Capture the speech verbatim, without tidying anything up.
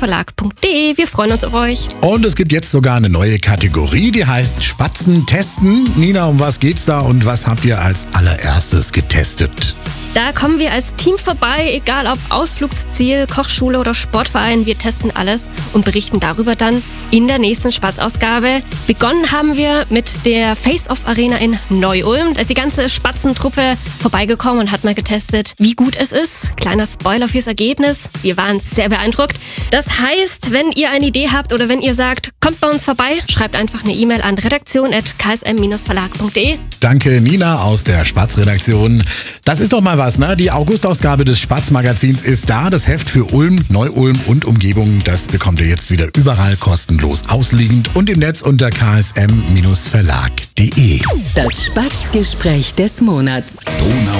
verlag punkt de. Wir freuen uns auf euch. Und es gibt jetzt sogar eine neue Kategorie, die heißt Spatzen testen. Nina, um was geht's da und was habt ihr als allererstes getestet? Da kommen wir als Team vorbei, egal ob Ausflugsziel, Kochschule oder Sportverein. Wir testen alles und berichten darüber dann in der nächsten Spatz-Ausgabe. Begonnen haben wir mit der Face-Off-Arena in Neu-Ulm. Da ist die ganze Spatzentruppe vorbeigekommen und hat mal getestet, wie gut es ist. Kleiner Spoiler fürs Ergebnis. Wir waren sehr beeindruckt. Das heißt, wenn ihr eine Idee habt oder wenn ihr sagt, kommt bei uns vorbei, schreibt einfach eine E-Mail an redaktion at k s m verlag punkt de. Danke, Nina aus der Spatz-Redaktion. Das ist doch mal was, ne? Die August-Ausgabe des Spatz-Magazins ist da. Das Heft für Ulm, Neu-Ulm und Umgebung, das bekommt ihr jetzt wieder überall kostenlos ausliegend und im Netz unter k s m verlag punkt de. Das Spatz-Gespräch des Monats. Donau